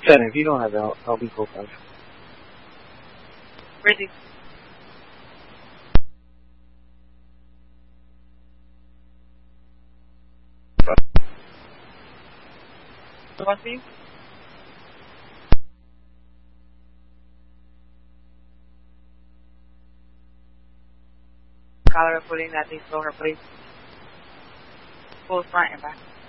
If you don't have it, I'll be cool, guys. Ready. What for you? Collar putting that these over, please. Full front and back.